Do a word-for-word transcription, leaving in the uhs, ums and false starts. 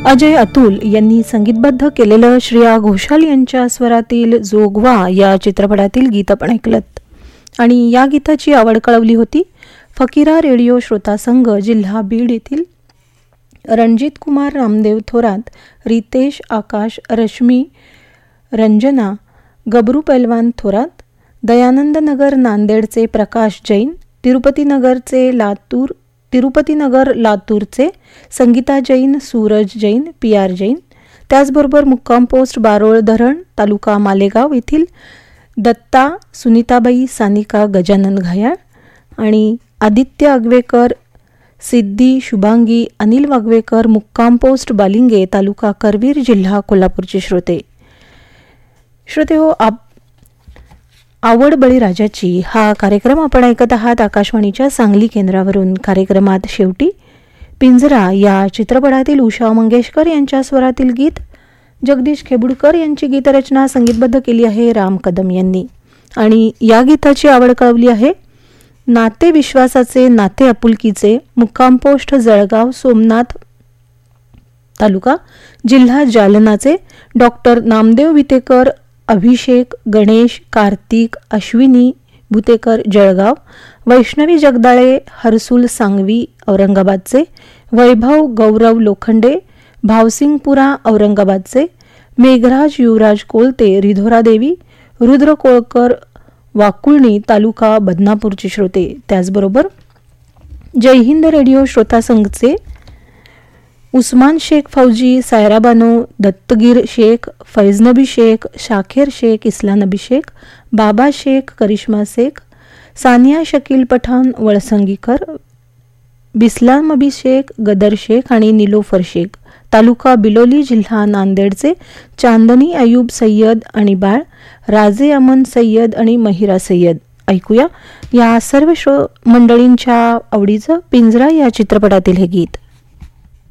अजय अतुल यांनी संगीतबद्ध केलेलं श्रेया घोषाल यांच्या स्वरातील जोगवा या चित्रपटातील गीत आपण ऐकलं आणि या गीताची आवड कळवली होती फकीरा रेडिओ श्रोता संघ जिल्हा बीड येथील रणजित कुमार रामदेव थोरात, रितेश आकाश रश्मी रंजना गबरू पैलवान थोरात, दयानंद नगर नांदेडचे प्रकाश जैन, तिरुपती नगरचे लातूर तिरुपती नगर लातूरचे संगीता जैन, सूरज जैन, पी आर जैन, त्याचबरोबर मुक्काम पोस्ट बारोळ धरण तालुका मालेगाव येथील दत्ता सुनीताबाई सानिका गजानन घायाळ आणि आदित्य अगवेकर, सिद्धी शुभांगी अनिल वागवेकर, मुक्काम पोस्ट बालिंगे तालुका करवीर जिल्हा कोल्हापूरचे श्रोते. श्रोते हो, आप आवड बळीराजाची हा कार्यक्रम आपण ऐकत आहात आकाशवाणीच्या सांगली केंद्रावरून. कार्यक्रमात शेवटी पिंजरा या चित्रपटातील उषा मंगेशकर यांच्या स्वरातील गीत जगदीश खेबुडकर यांची गीतरचना संगीतबद्ध केली आहे राम कदम यांनी आणि या गीताची आवड कळवली आहे नाते विश्वासाचे नाते आपुलकीचे मुक्काम पोस्ट जळगाव सोमनाथ तालुका जिल्हा जालनाचे डॉक्टर नामदेव वितेकर, अभिषेक गणेश कार्तिक अश्विनी भुतेकर जळगाव, वैष्णवी जगदाळे हरसुल सांगवी औरंगाबादचे, वैभव गौरव लोखंडे भावसिंगपुरा औरंगाबादचे, मेघराज युवराज कोलते रिधोरा देवी, रुद्र कोळकर वाकुळणी तालुका बदनापूरचे श्रोते. त्याचबरोबर जय हिंद रेडिओ श्रोता संघचे उस्मान शेख फौजी, सायरा बानो, दत्तगीर शेख, फैजनबी शेख, शाखेर शेख, इस्ला नबी शेख, बाबा शेख, करिश्मा शेख, सानिया शकील पठाण वळसंगीकर, बिस्लाम अबी शेख, गदर शेख आणि निलोफर शेख तालुका बिलोली जिल्हा नांदेडचे चांदनी अयूब सय्यद आणि बाळ, राजे अमन सय्यद आणि महिरा सय्यद. ऐकूया या सर्व श्रो मंडळींच्या आवडीचं पिंजरा या चित्रपटातील हे गीत.